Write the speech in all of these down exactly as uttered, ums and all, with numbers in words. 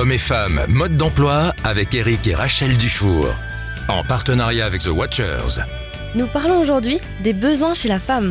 Hommes et femmes, mode d'emploi avec Eric et Rachel Dufour. En partenariat avec The Watchers. Nous parlons aujourd'hui des besoins chez la femme.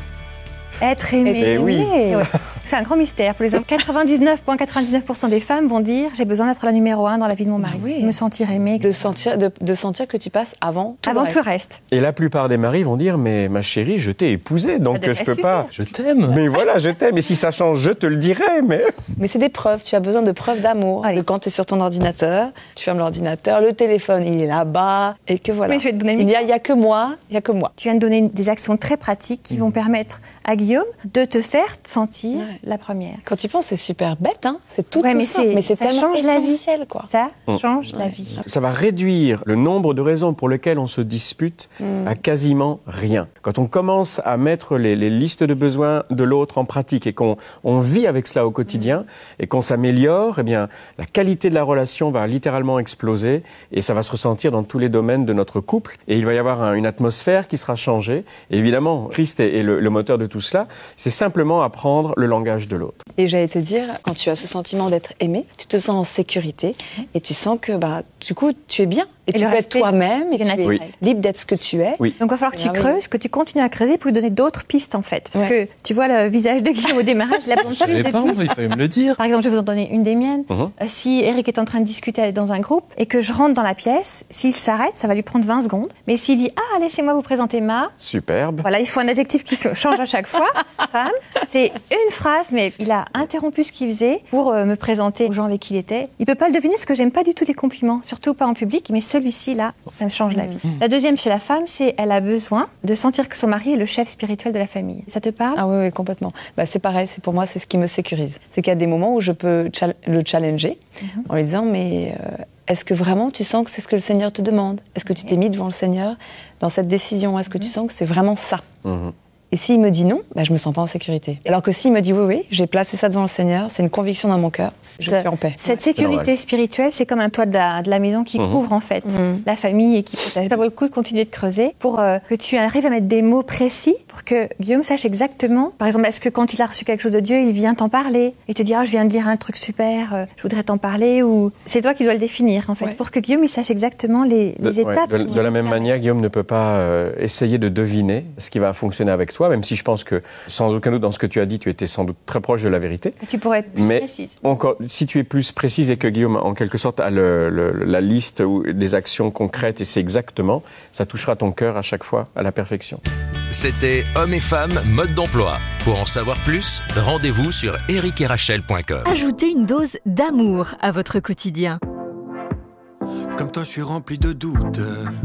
Être aimé. Eh oui. Ouais. C'est un grand mystère. Pour les hommes, quatre-vingt-dix-neuf virgule quatre-vingt-dix-neuf pour cent des femmes vont dire « j'ai besoin d'être la numéro un dans la vie de mon mari, oui. me sentir aimée ». De sentir, de, de sentir que tu passes avant tout Avant le reste. tout le reste. Et la plupart des maris vont dire « mais ma chérie, je t'ai épousée, donc devrait je peux suffire. pas... » Je t'aime. Mais voilà, je t'aime. Et si ça change, je te le dirai, mais... Mais c'est des preuves, tu as besoin de preuves d'amour. Allez. De quand tu es sur ton ordinateur, tu fermes l'ordinateur, le téléphone il est là-bas, et que voilà. Mais je vais te donner une- Il n'y a, il y a que moi, il n'y a que moi. Tu viens de donner des actions très pratiques qui vont permettre à Guillaume de te faire sentir Ouais. la première. Quand tu y penses, c'est super bête, hein. C'est tout, Ouais, tout mais simple, c'est- mais c'est ça tellement change la vie. essentiel, quoi. Ça Mm. change la vie. Ça va réduire le nombre de raisons pour lesquelles on se dispute à quasiment rien. Quand on commence à mettre les, les listes de besoins de l'autre en pratique et qu'on on vit avec cela au quotidien et qu'on s'améliore, eh bien, la qualité de la relation va littéralement exploser et ça va se ressentir dans tous les domaines de notre couple. Et il va y avoir un- une atmosphère qui sera changée. Et évidemment, Christ est, est le, le moteur de tout cela. C'est simplement apprendre le langage de l'autre. Et j'allais te dire, quand tu as ce sentiment d'être aimé, tu te sens en sécurité et tu sens que, bah, du coup, tu es bien. Et, Et tu le peux être respect toi-même et est tu es naturel. libre d'être ce que tu es. Oui. Donc, il va falloir que tu Merveilleux. creuses, que tu continues à creuser pour lui donner d'autres pistes, en fait. Parce Ouais. que tu vois le visage de Guillaume au démarrage, il a besoin Je de plus savais de pas, pistes. il fallait me le dire. Par exemple, je vais vous en donner une des miennes. Mhm. Euh, si Eric est en train de discuter dans un groupe et que je rentre dans la pièce, s'il s'arrête, ça va lui prendre vingt secondes. Mais s'il dit « Ah, laissez-moi vous présenter ma… » Superbe. Voilà, il faut un adjectif qui se- change à chaque fois. Femme, c'est une phrase, mais il a interrompu ce qu'il faisait pour euh, me présenter aux gens avec qui il était. Il peut pas le deviner parce que j'aime pas du tout les compliments, surtout pas en public, mais celui-ci, là, ça me change la vie. La deuxième chez la femme, c'est elle a besoin de sentir que son mari est le chef spirituel de la famille. Ça te parle ? Ah oui, oui, complètement. Bah, c'est pareil, c'est pour moi, c'est ce qui me sécurise. C'est qu'il y a des moments où je peux chal- le challenger en lui disant, mais euh, est-ce que vraiment tu sens que c'est ce que le Seigneur te demande ? Est-ce que tu t'es mis devant le Seigneur dans cette décision ? Est-ce que tu sens que c'est vraiment ça ? Mhm. Et s'il me dit non, bah, je me sens pas en sécurité. Alors que s'il me dit oui, oui, j'ai placé ça devant le Seigneur, c'est une conviction dans mon cœur, je Ça- suis en paix. Cette sécurité spirituelle, c'est comme un toit de la, de la maison qui Mhm. couvre en fait Mhm. la famille et qui protège. Ça vaut le coup de continuer de creuser pour euh, que tu arrives à mettre des mots précis pour que Guillaume sache exactement. Par exemple, est-ce que quand il a reçu quelque chose de Dieu, il vient t'en parler et te dire ah, je viens de dire un truc super, euh, je voudrais t'en parler, ou c'est toi qui dois le définir en fait Ouais. pour que Guillaume il sache exactement les, De, les ouais, étapes. de- de la même manière, Guillaume ne peut pas euh, essayer de deviner ce qui va fonctionner avec toi, même si je pense que, sans aucun doute, dans ce que tu as dit, tu étais sans doute très proche de la vérité. Tu pourrais être plus Mais précise. encore, si tu es plus précise et que Guillaume, en quelque sorte, a le- le- la liste ou des actions concrètes et c'est exactement, ça touchera ton cœur à chaque fois à la perfection. C'était Hommes et femmes, mode d'emploi. Pour en savoir plus, rendez-vous sur eric et rachel point com. Ajoutez une dose d'amour à votre quotidien. Comme toi, je suis rempli de doutes.